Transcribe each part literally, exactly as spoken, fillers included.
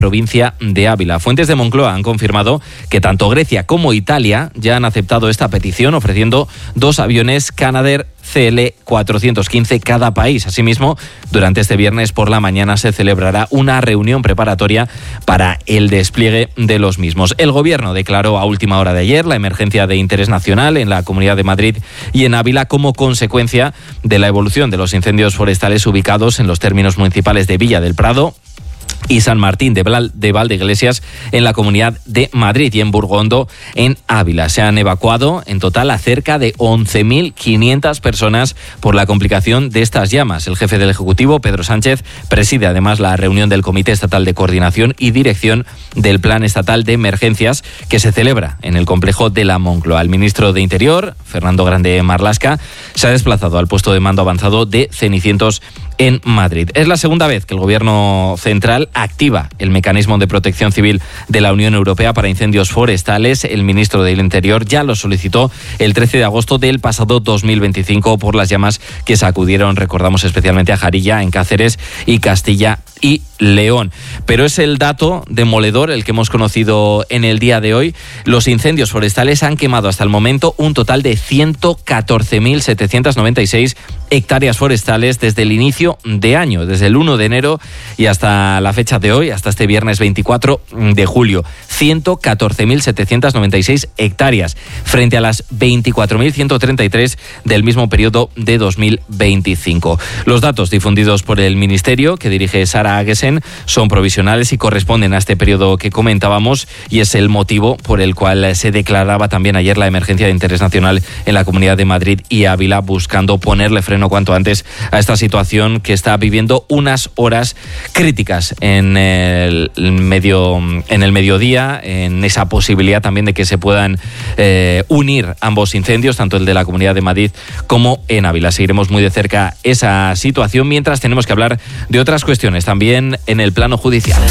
provincia de Ávila. Fuentes de Moncloa han confirmado que tanto Grecia como Italia ya han aceptado esta petición, ofreciendo dos aviones Canadair C L cuatrocientos quince cada país. Asimismo, durante este viernes por la mañana se celebrará una reunión preparatoria para el despliegue de los mismos. El Gobierno declaró a última hora de ayer la emergencia de interés nacional en la Comunidad de Madrid y en Ávila como consecuencia de la evolución de los incendios forestales ubicados en los términos municipales de Villa del Prado y San Martín de, Val, de Valdeiglesias en la Comunidad de Madrid y en Burgondo en Ávila. Se han evacuado en total a cerca de once mil quinientas personas por la complicación de estas llamas. El jefe del Ejecutivo, Pedro Sánchez, preside además la reunión del Comité Estatal de Coordinación y Dirección del Plan Estatal de Emergencias que se celebra en el complejo de la Moncloa. El ministro de Interior, Fernando Grande Marlaska, se ha desplazado al puesto de mando avanzado de Cenicientos en Madrid. Es la segunda vez que el Gobierno central activa el mecanismo de protección civil de la Unión Europea para incendios forestales. El ministro del Interior ya lo solicitó el trece de agosto del pasado dos mil veinticinco por las llamas que sacudieron, recordamos, especialmente a Jarilla, en Cáceres y Castilla y León. Pero es el dato demoledor el que hemos conocido en el día de hoy. Los incendios forestales han quemado hasta el momento un total de ciento catorce mil setecientos noventa y seis hectáreas forestales desde el inicio de año, desde el uno de enero y hasta la fecha de hoy, hasta este viernes veinticuatro de julio. ciento catorce mil setecientos noventa y seis hectáreas frente a las veinticuatro mil ciento treinta y tres del mismo periodo de dos mil veinticinco. Los datos difundidos por el Ministerio que dirige Sara Agesen son provisionales y corresponden a este periodo que comentábamos, y es el motivo por el cual se declaraba también ayer la emergencia de interés nacional en la Comunidad de Madrid y Ávila, buscando ponerle freno cuanto antes a esta situación que está viviendo unas horas críticas en el medio, en el mediodía, en esa posibilidad también de que se puedan eh, unir ambos incendios, tanto el de la Comunidad de Madrid como en Ávila. Seguiremos muy de cerca esa situación, mientras tenemos que hablar de otras cuestiones también en el plano judicial.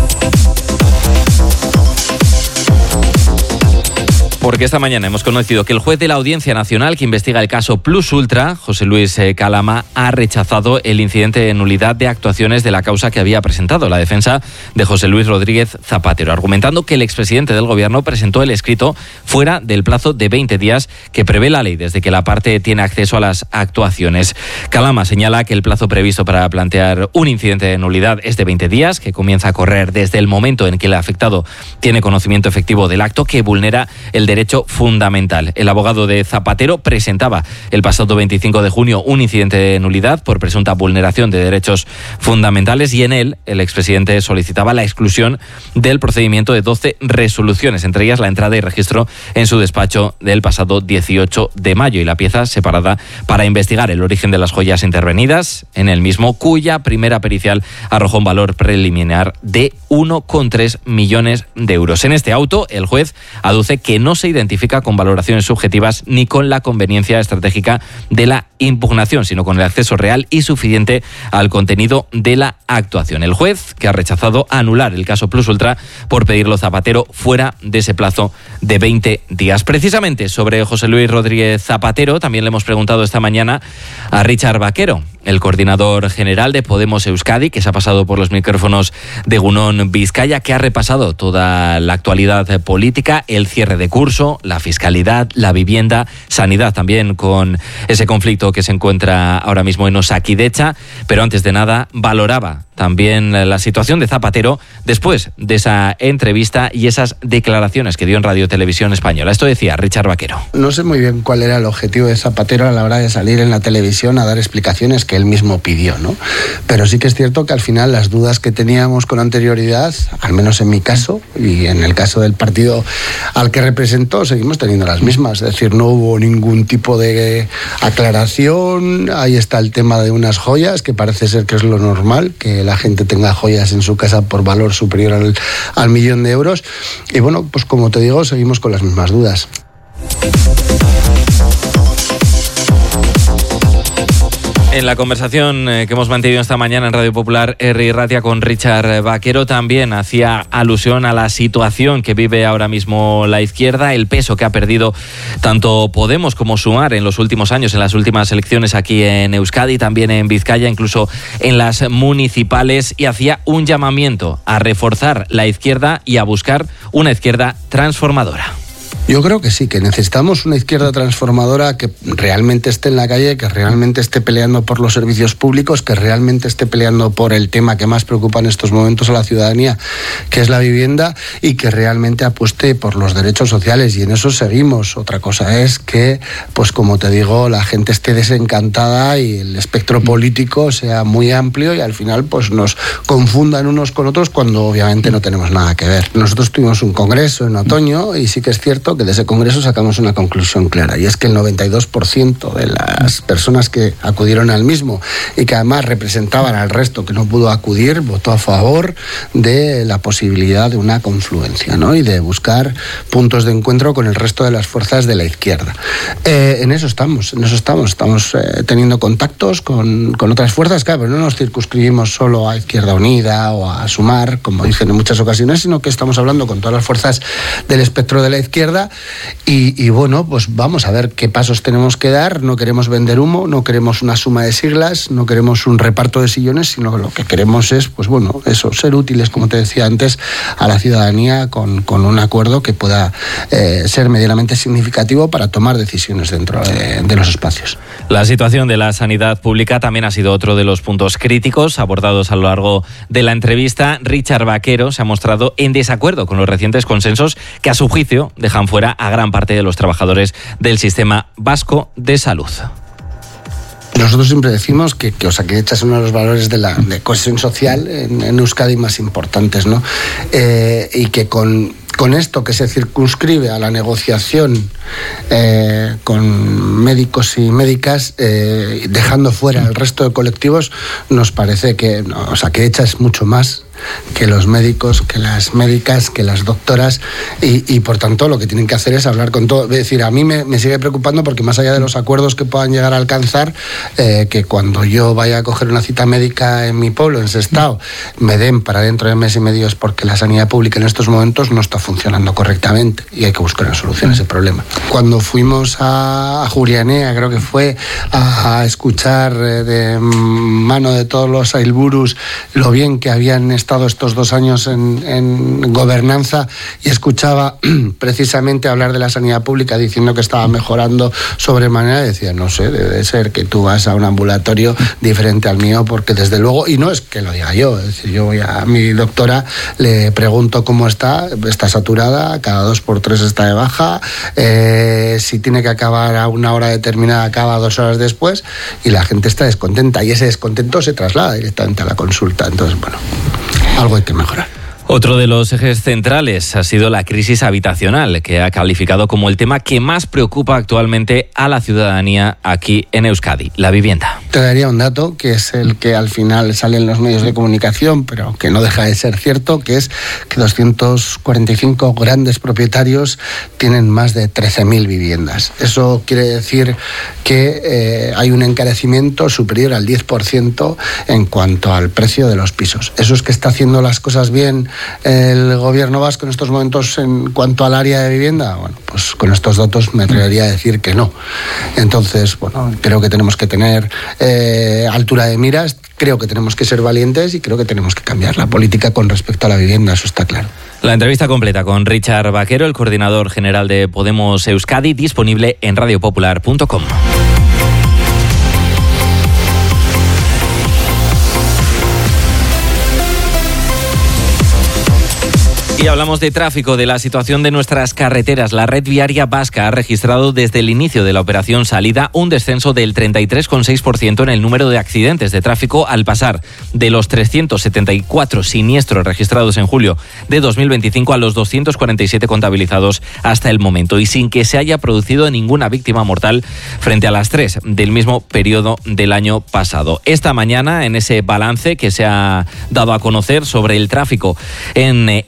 Porque esta mañana hemos conocido que el juez de la Audiencia Nacional que investiga el caso Plus Ultra, José Luis Calama, ha rechazado el incidente de nulidad de actuaciones de la causa que había presentado la defensa de José Luis Rodríguez Zapatero, argumentando que el expresidente del Gobierno presentó el escrito fuera del plazo de veinte días que prevé la ley desde que la parte tiene acceso a las actuaciones. Calama señala que el plazo previsto para plantear un incidente de nulidad es de veinte días, que comienza a correr desde el momento en que el afectado tiene conocimiento efectivo del acto que vulnera el derecho derecho fundamental. El abogado de Zapatero presentaba el pasado veinticinco de junio un incidente de nulidad por presunta vulneración de derechos fundamentales y en él el expresidente solicitaba la exclusión del procedimiento de doce resoluciones, entre ellas la entrada y registro en su despacho del pasado dieciocho de mayo y la pieza separada para investigar el origen de las joyas intervenidas en el mismo, cuya primera pericial arrojó un valor preliminar de uno coma tres millones de euros. En este auto, el juez aduce que no se identifica con valoraciones subjetivas ni con la conveniencia estratégica de la impugnación, sino con el acceso real y suficiente al contenido de la actuación. El juez, que ha rechazado anular el caso Plus Ultra por pedirlo Zapatero fuera de ese plazo de veinte días. Precisamente sobre José Luis Rodríguez Zapatero también le hemos preguntado esta mañana a Richard Vaquero, el coordinador general de Podemos Euskadi, que se ha pasado por los micrófonos de Gunón Vizcaya, que ha repasado toda la actualidad política, el cierre de curso, la fiscalidad, la vivienda, sanidad también, con ese conflicto que se encuentra ahora mismo en Osakidecha, pero antes de nada valoraba también la situación de Zapatero después de esa entrevista y esas declaraciones que dio en Radio Televisión Española. Esto decía Richard Vaquero. No sé muy bien cuál era el objetivo de Zapatero a la hora de salir en la televisión a dar explicaciones que él mismo pidió, ¿no? Pero sí que es cierto que al final las dudas que teníamos con anterioridad, al menos en mi caso y en el caso del partido al que representó, seguimos teniendo las mismas. Es decir, no hubo ningún tipo de aclaración. Ahí está el tema de unas joyas, que parece ser que es lo normal, que la gente tenga joyas en su casa por valor superior al, al millón de euros. Y bueno, pues como te digo, seguimos con las mismas dudas. En la conversación que hemos mantenido esta mañana en Radio Popular, Herri Ratia, con Richard Vaquero, también hacía alusión a la situación que vive ahora mismo la izquierda, el peso que ha perdido tanto Podemos como Sumar en los últimos años, en las últimas elecciones aquí en Euskadi, también en Vizcaya, incluso en las municipales, y hacía un llamamiento a reforzar la izquierda y a buscar una izquierda transformadora. Yo creo que sí, que necesitamos una izquierda transformadora que realmente esté en la calle, que realmente esté peleando por los servicios públicos, que realmente esté peleando por el tema que más preocupa en estos momentos a la ciudadanía, que es la vivienda, y que realmente apueste por los derechos sociales, y en eso seguimos. Otra cosa es que, pues como te digo, la gente esté desencantada y el espectro político sea muy amplio y al final pues nos confundan unos con otros cuando obviamente no tenemos nada que ver. Nosotros tuvimos un congreso en otoño y sí que es cierto que de ese congreso sacamos una conclusión clara, y es que el noventa y dos por ciento de las personas que acudieron al mismo y que además representaban al resto que no pudo acudir, votó a favor de la posibilidad de una confluencia, ¿no? Y de buscar puntos de encuentro con el resto de las fuerzas de la izquierda. Eh, en eso estamos, en eso estamos, estamos eh, teniendo contactos con, con otras fuerzas, claro, pero no nos circunscribimos solo a Izquierda Unida o a Sumar, como dicen en muchas ocasiones, sino que estamos hablando con todas las fuerzas del espectro de la izquierda. Y, y bueno, pues vamos a ver qué pasos tenemos que dar. No queremos vender humo, no queremos una suma de siglas, no queremos un reparto de sillones, sino que lo que queremos es, pues bueno, eso, ser útiles, como te decía antes, a la ciudadanía con, con un acuerdo que pueda eh, ser medianamente significativo para tomar decisiones dentro de, de los espacios. La situación de la sanidad pública también ha sido otro de los puntos críticos abordados a lo largo de la entrevista. Richard Vaquero se ha mostrado en desacuerdo con los recientes consensos que, a su juicio, dejan fuera a gran parte de los trabajadores del sistema vasco de salud. Nosotros siempre decimos que, que Osakidetza es uno de los valores de la de cohesión social en, en Euskadi más importantes, ¿no? Eh, y que con, con esto que se circunscribe a la negociación eh, con médicos y médicas, eh, dejando fuera el resto de colectivos, nos parece que no, Osakidetza es mucho más que los médicos, que las médicas, que las doctoras, y, y por tanto lo que tienen que hacer es hablar con todo. Es decir, a mí me, me sigue preocupando porque más allá de los acuerdos que puedan llegar a alcanzar, eh, que cuando yo vaya a coger una cita médica en mi pueblo, en Sestao, me den para dentro de mes y medio, es porque la sanidad pública en estos momentos no está funcionando correctamente y hay que buscar una solución a ese problema. Cuando fuimos a, a Jurianea, creo que fue, a, a escuchar eh, de mano de todos los ailburus lo bien que habían estado estado estos dos años en, en gobernanza, y escuchaba precisamente hablar de la sanidad pública diciendo que estaba mejorando sobremanera, y decía, no sé, debe ser que tú vas a un ambulatorio diferente al mío, porque desde luego, y no es que lo diga yo, es decir, yo voy a mi doctora, le pregunto cómo está, está saturada, cada dos por tres está de baja, eh, si tiene que acabar a una hora determinada, acaba dos horas después, y la gente está descontenta, y ese descontento se traslada directamente a la consulta. Entonces, bueno, algo hay que mejorar. Otro de los ejes centrales ha sido la crisis habitacional, que ha calificado como el tema que más preocupa actualmente a la ciudadanía aquí en Euskadi, la vivienda. Te daría un dato, que es el que al final sale en los medios de comunicación, pero que no deja de ser cierto, que es que doscientos cuarenta y cinco grandes propietarios tienen más de trece mil viviendas. Eso quiere decir que eh, hay un encarecimiento superior al diez por ciento en cuanto al precio de los pisos. Eso es que está haciendo las cosas bien el gobierno vasco en estos momentos en cuanto al área de vivienda. Bueno, pues con estos datos me atrevería a decir que no. Entonces, bueno, creo que tenemos que tener eh, altura de miras, creo que tenemos que ser valientes y creo que tenemos que cambiar la política con respecto a la vivienda, eso está claro. La entrevista completa con Richard Vaquero, el coordinador general de Podemos Euskadi, disponible en radio popular punto com. Y hablamos de tráfico, de la situación de nuestras carreteras. La red viaria vasca ha registrado desde el inicio de la operación Salida un descenso del treinta y tres coma seis por ciento en el número de accidentes de tráfico, al pasar de los trescientos setenta y cuatro siniestros registrados en julio de dos mil veinticinco a los doscientos cuarenta y siete contabilizados hasta el momento, y sin que se haya producido ninguna víctima mortal frente a las tres del mismo periodo del año pasado. Esta mañana, en ese balance que se ha dado a conocer sobre el tráfico en Euskadi,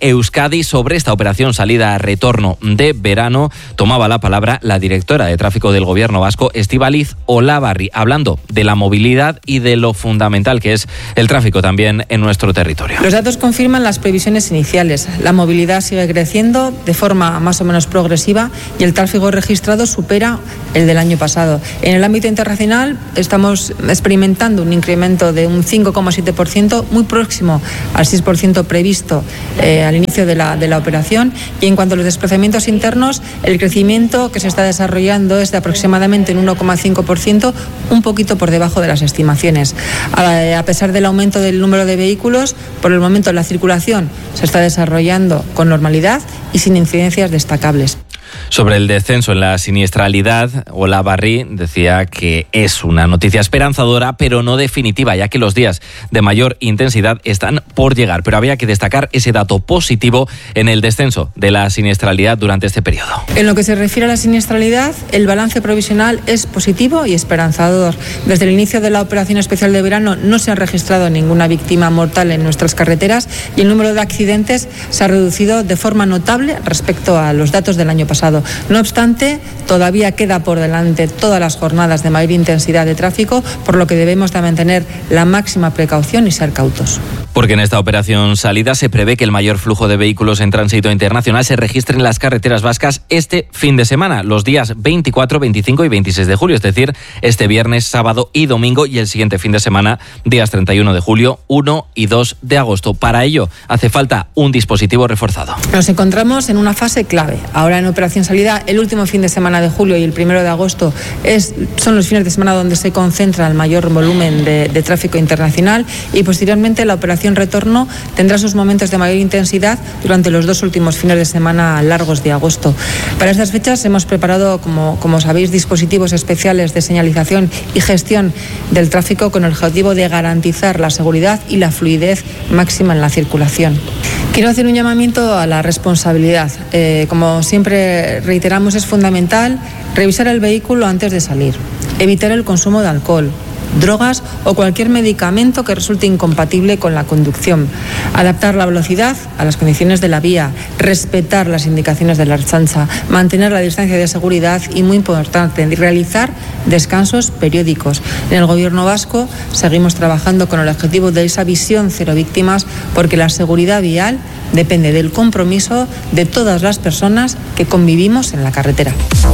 Euskadi. Sobre esta operación salida a retorno de verano tomaba la palabra la directora de tráfico del Gobierno vasco, Estíbaliz Olavarri, hablando de la movilidad y de lo fundamental que es el tráfico también en nuestro territorio. Los datos confirman las previsiones iniciales. La movilidad sigue creciendo de forma más o menos progresiva y el tráfico registrado supera el del año pasado. En el ámbito internacional estamos experimentando un incremento de un cinco coma siete por ciento, muy próximo al seis por ciento previsto eh, al inicio de la, de la operación. Y en cuanto a los desplazamientos internos, el crecimiento que se está desarrollando es de aproximadamente un uno coma cinco por ciento, un poquito por debajo de las estimaciones. A, a pesar del aumento del número de vehículos, por el momento la circulación se está desarrollando con normalidad y sin incidencias destacables. Sobre el descenso en la siniestralidad, Olavarri decía que es una noticia esperanzadora, pero no definitiva, ya que los días de mayor intensidad están por llegar. Pero había que destacar ese dato positivo en el descenso de la siniestralidad durante este periodo. En lo que se refiere a la siniestralidad, el balance provisional es positivo y esperanzador. Desde el inicio de la operación especial de verano no se ha registrado ninguna víctima mortal en nuestras carreteras y el número de accidentes se ha reducido de forma notable respecto a los datos del año pasado. No obstante, todavía queda por delante todas las jornadas de mayor intensidad de tráfico, por lo que debemos de mantener la máxima precaución y ser cautos. Porque en esta operación salida se prevé que el mayor flujo de vehículos en tránsito internacional se registre en las carreteras vascas este fin de semana, los días veinticuatro, veinticinco y veintiséis de julio, es decir, este viernes, sábado y domingo, y el siguiente fin de semana, días treinta y uno de julio, uno y dos de agosto. Para ello hace falta un dispositivo reforzado. Nos encontramos en una fase clave. Ahora en operación salida, el último fin de semana de julio y el primero de agosto es, son los fines de semana donde se concentra el mayor volumen de, de tráfico internacional, y posteriormente la operación retorno tendrá sus momentos de mayor intensidad durante los dos últimos fines de semana largos de agosto. Para estas fechas hemos preparado, como, como sabéis, dispositivos especiales de señalización y gestión del tráfico con el objetivo de garantizar la seguridad y la fluidez máxima en la circulación. Quiero hacer un llamamiento a la responsabilidad. Eh, como siempre reiteramos, es fundamental revisar el vehículo antes de salir, evitar el consumo de alcohol, drogas o cualquier medicamento que resulte incompatible con la conducción, adaptar la velocidad a las condiciones de la vía, respetar las indicaciones de la ertzaintza, mantener la distancia de seguridad y, muy importante, realizar descansos periódicos. En el Gobierno vasco seguimos trabajando con el objetivo de esa visión cero víctimas, porque la seguridad vial depende del compromiso de todas las personas que convivimos en la carretera.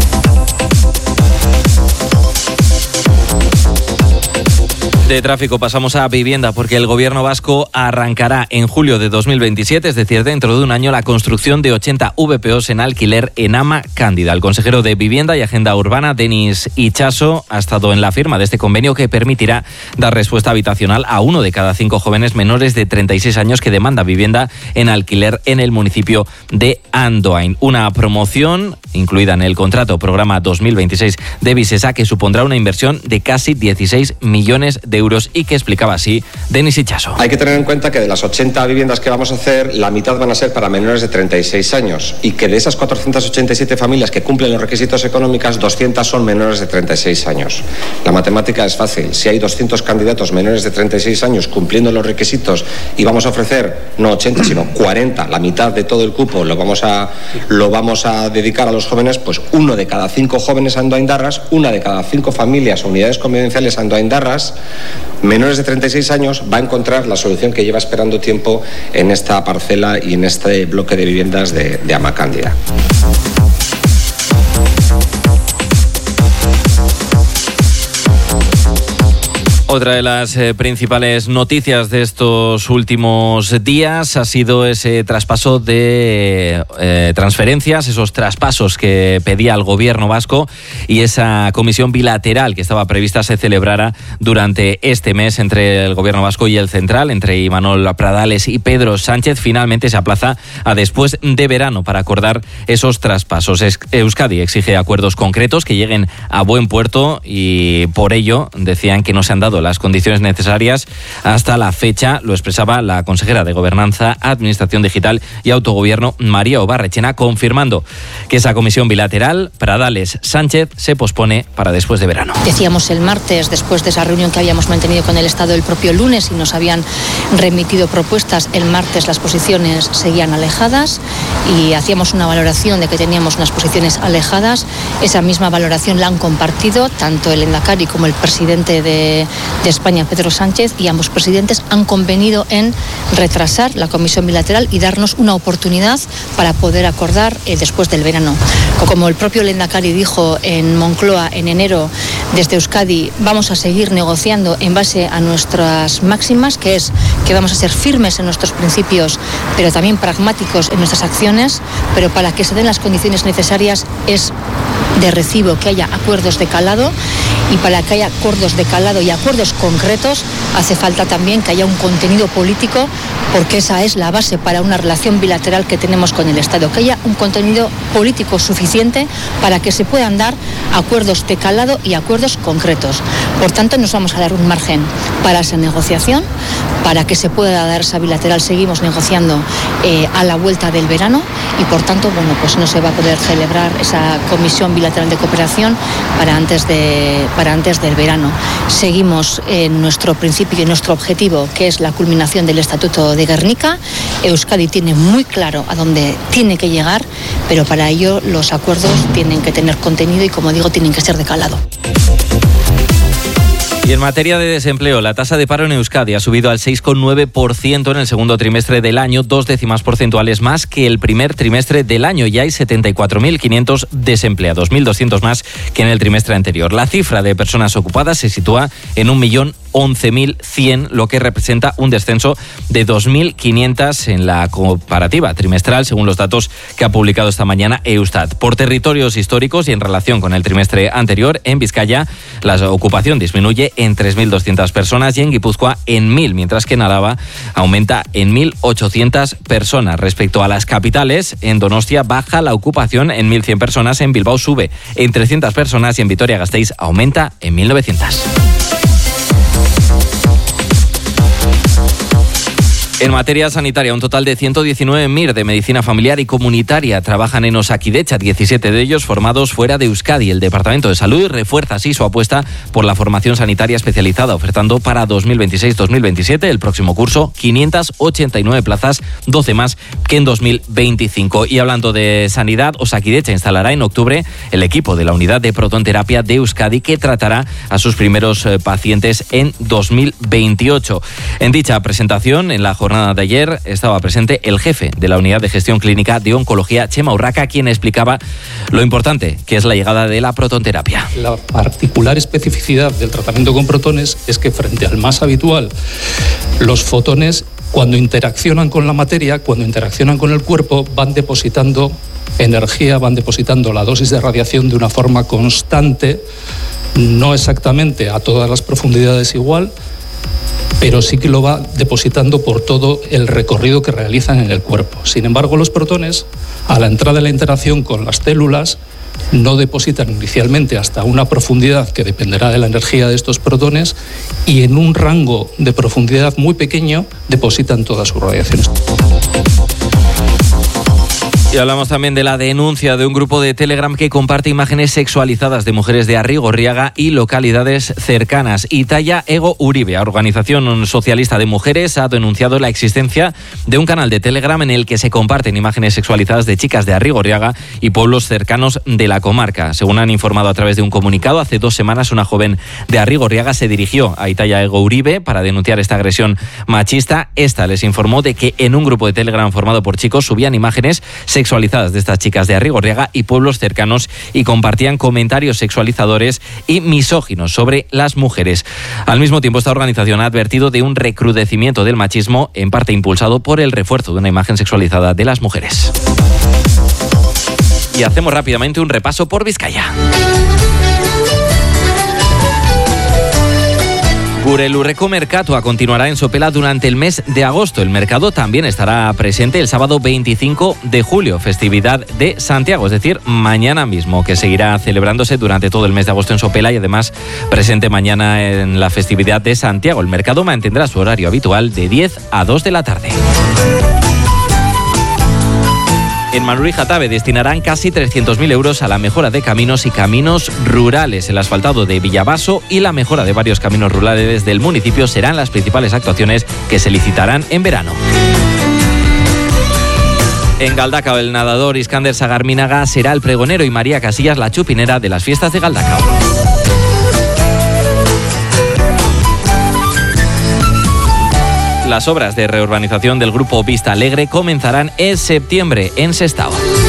De tráfico pasamos a vivienda, porque el Gobierno vasco arrancará en julio de dos mil veintisiete, es decir, dentro de un año, la construcción de ochenta V P Os en alquiler en Ama Cándida. El consejero de Vivienda y Agenda Urbana, Denis Itxaso, ha estado en la firma de este convenio que permitirá dar respuesta habitacional a uno de cada cinco jóvenes menores de treinta y seis años que demanda vivienda en alquiler en el municipio de Andoain. Una promoción incluida en el contrato programa dos mil veintiséis de Visesa, que supondrá una inversión de casi dieciséis millones de euros, y que explicaba así Denis Itxaso. Hay que tener en cuenta que de las ochenta viviendas que vamos a hacer, la mitad van a ser para menores de treinta y seis años, y que de esas cuatrocientas ochenta y siete familias que cumplen los requisitos económicos, doscientas son menores de treinta y seis años. La matemática es fácil. Si hay doscientos candidatos menores de treinta y seis años cumpliendo los requisitos y vamos a ofrecer no ochenta sino cuarenta, la mitad de todo el cupo lo vamos a, lo vamos a dedicar a los jóvenes, pues uno de cada cinco jóvenes andoaindarras, una de cada cinco familias o unidades convivenciales andoaindarras menores de treinta y seis años va a encontrar la solución que lleva esperando tiempo en esta parcela y en este bloque de viviendas de, de Ama Cándida. Otra de las eh, principales noticias de estos últimos días ha sido ese traspaso de eh, transferencias, esos traspasos que pedía el Gobierno vasco, y esa comisión bilateral que estaba prevista se celebrara durante este mes entre el Gobierno vasco y el Central, entre Imanol Pradales y Pedro Sánchez. Finalmente se aplaza a después de verano para acordar esos traspasos. Euskadi exige acuerdos concretos que lleguen a buen puerto, y por ello decían que no se han dado las condiciones necesarias hasta la fecha, lo expresaba la consejera de Gobernanza, Administración Digital y Autogobierno, María Obarrechena, confirmando que esa comisión bilateral Pradales-Sánchez se pospone para después de verano. Decíamos el martes, después de esa reunión que habíamos mantenido con el Estado el propio lunes y nos habían remitido propuestas, el martes las posiciones seguían alejadas y hacíamos una valoración de que teníamos unas posiciones alejadas. Esa misma valoración la han compartido tanto el Endacari como el presidente de, de España, Pedro Sánchez, y ambos presidentes han convenido en retrasar la comisión bilateral y darnos una oportunidad para poder acordar eh, después del verano. Como el propio Endacari dijo en Moncloa en enero, desde Euskadi vamos a seguir negociando en base a nuestras máximas, que es que vamos a ser firmes en nuestros principios, pero también pragmáticos en nuestras acciones, pero para que se den las condiciones necesarias es de recibo que haya acuerdos de calado, y para que haya acuerdos de calado y acuerdos concretos hace falta también que haya un contenido político, porque esa es la base para una relación bilateral que tenemos con el Estado, que haya un contenido político suficiente para que se puedan dar acuerdos de calado y acuerdos concretos. Por tanto, nos vamos a dar un margen para esa negociación, para que se pueda dar esa bilateral. Seguimos negociando eh, a la vuelta del verano y, por tanto, bueno, pues no se va a poder celebrar esa comisión bilateral de cooperación para antes de, para antes del verano. Seguimos en nuestro principio y nuestro objetivo, que es la culminación del Estatuto de Gernika. Euskadi tiene muy claro a dónde tiene que llegar, pero para ello los acuerdos tienen que tener contenido y, como digo, tienen que ser de calado. Y en materia de desempleo, la tasa de paro en Euskadi ha subido al seis coma nueve por ciento en el segundo trimestre del año, dos décimas porcentuales más que el primer trimestre del año. Ya hay setenta y cuatro mil quinientos desempleados, mil doscientos más que en el trimestre anterior. La cifra de personas ocupadas se sitúa en un millón once mil cien, lo que representa un descenso de dos mil quinientos en la comparativa trimestral, según los datos que ha publicado esta mañana Eustat. Por territorios históricos y en relación con el trimestre anterior, en Vizcaya la ocupación disminuye en tres mil doscientas personas y en Guipúzcoa en mil, mientras que en Álava aumenta en mil ochocientas personas. Respecto a las capitales, en Donostia baja la ocupación en mil cien personas, en Bilbao sube en trescientas personas y en Vitoria-Gasteiz aumenta en mil novecientas. En materia sanitaria, un total de ciento diecinueve M I R de medicina familiar y comunitaria trabajan en Osakidecha, diecisiete de ellos formados fuera de Euskadi. El Departamento de Salud refuerza así su apuesta por la formación sanitaria especializada, ofertando para dos mil veintiséis dos mil veintisiete, el próximo curso, quinientas ochenta y nueve plazas, doce más que en dos mil veinticinco. Y hablando de sanidad, Osakidecha instalará en octubre el equipo de la unidad de protonterapia de Euskadi, que tratará a sus primeros eh, pacientes en dos mil veintiocho. En dicha presentación, en la jornada de ayer, estaba presente el jefe de la unidad de gestión clínica de oncología, Chema Urraca, quien explicaba lo importante que es la llegada de la protonterapia. La particular especificidad del tratamiento con protones es que, frente al más habitual, los fotones, cuando interaccionan con la materia, cuando interaccionan con el cuerpo, van depositando energía, van depositando la dosis de radiación de una forma constante, no exactamente a todas las profundidades igual, pero sí que lo va depositando por todo el recorrido que realizan en el cuerpo. Sin embargo, los protones, a la entrada de la interacción con las células, no depositan inicialmente hasta una profundidad que dependerá de la energía de estos protones, y en un rango de profundidad muy pequeño depositan todas sus radiaciones. Y hablamos también de la denuncia de un grupo de Telegram que comparte imágenes sexualizadas de mujeres de Arrigorriaga y localidades cercanas. Itaia Ego Uribe, organización socialista de mujeres, ha denunciado la existencia de un canal de Telegram en el que se comparten imágenes sexualizadas de chicas de Arrigorriaga y pueblos cercanos de la comarca. Según han informado a través de un comunicado, hace dos semanas una joven de Arrigorriaga se dirigió a Itaia Ego Uribe para denunciar esta agresión machista. Esta les informó de que en un grupo de Telegram formado por chicos subían imágenes sexualizadas sexualizadas de estas chicas de Arrigorriaga y pueblos cercanos y compartían comentarios sexualizadores y misóginos sobre las mujeres. Al mismo tiempo, esta organización ha advertido de un recrudecimiento del machismo, en parte impulsado por el refuerzo de una imagen sexualizada de las mujeres. Y hacemos rápidamente un repaso por Vizcaya. Gure Lurreko Mercatua continuará en Sopela durante el mes de agosto. El mercado también estará presente el sábado veinticinco de julio, festividad de Santiago, es decir, mañana mismo, que seguirá celebrándose durante todo el mes de agosto en Sopela y además presente mañana en la festividad de Santiago. El mercado mantendrá su horario habitual de diez a dos de la tarde. En Manuri Jatabe destinarán casi trescientos mil euros a la mejora de caminos y caminos rurales. El asfaltado de Villavaso y la mejora de varios caminos rurales del municipio serán las principales actuaciones que se licitarán en verano. En Galdacao, el nadador Iskander Sagarminaga será el pregonero y María Casillas la chupinera de las fiestas de Galdacao. Las obras de reurbanización del grupo Vista Alegre comenzarán en septiembre en Sestao.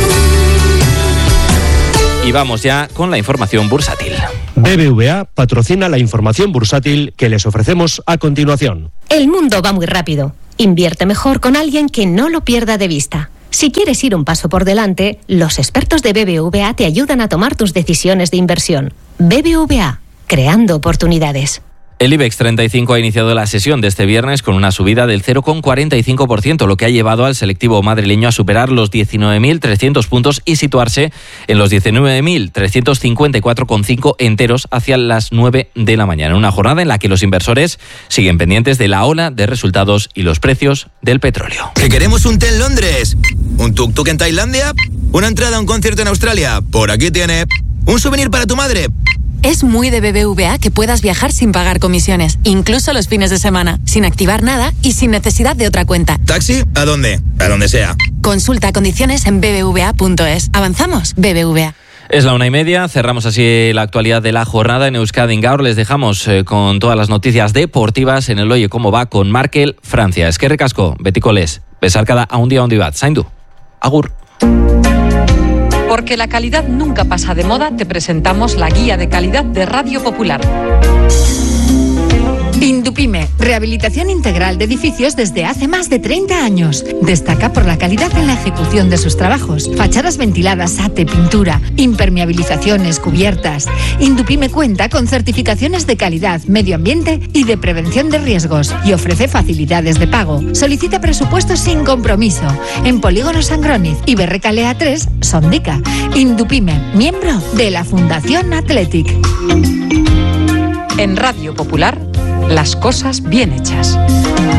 Y vamos ya con la información bursátil. B B V A patrocina la información bursátil que les ofrecemos a continuación. El mundo va muy rápido. Invierte mejor con alguien que no lo pierda de vista. Si quieres ir un paso por delante, los expertos de B B V A te ayudan a tomar tus decisiones de inversión. B B V A, creando oportunidades. El IBEX treinta y cinco ha iniciado la sesión de este viernes con una subida del cero coma cuarenta y cinco por ciento, lo que ha llevado al selectivo madrileño a superar los diecinueve mil trescientos puntos y situarse en los diecinueve mil trescientos cincuenta y cuatro coma cinco enteros hacia las nueve de la mañana. Una jornada en la que los inversores siguen pendientes de la ola de resultados y los precios del petróleo. ¿Que queremos un té en Londres? ¿Un tuk-tuk en Tailandia? ¿Una entrada a un concierto en Australia? Por aquí tiene. ¿Un souvenir para tu madre? Es muy de B B V A que puedas viajar sin pagar comisiones, incluso los fines de semana, sin activar nada y sin necesidad de otra cuenta. ¿Taxi? ¿A dónde? A donde sea. Consulta condiciones en b b v a punto es. Avanzamos, B B V A. Es la una y media, cerramos así la actualidad de la jornada en Euskadi Gaur. Les dejamos eh, con todas las noticias deportivas en el Oye Cómo Va con Markel Francia. Eskerrik asko, betikoles, besarkada a un día handi bat, zaindu, agur. Porque la calidad nunca pasa de moda, te presentamos la guía de calidad de Radio Popular. Indupime, rehabilitación integral de edificios desde hace más de treinta años. Destaca por la calidad en la ejecución de sus trabajos. Fachadas ventiladas, ate, pintura, impermeabilizaciones, cubiertas. Indupime cuenta con certificaciones de calidad, medio ambiente y de prevención de riesgos y ofrece facilidades de pago. Solicita presupuestos sin compromiso en Polígono Sangroniz y Berrecalea tres, Sondica. Indupime, miembro de la Fundación Athletic. En Radio Popular, las cosas bien hechas.